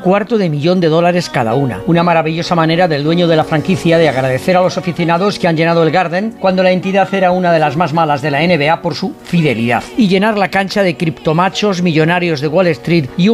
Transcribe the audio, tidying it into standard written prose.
$250,000 cada una. Una maravillosa manera del dueño de la franquicia de agradecer a los aficionados que han llenado el Garden cuando la entidad era una de las más malas de la NBA por su fidelidad. Y llenar la cancha de criptomachos, millonarios de Wall Street y un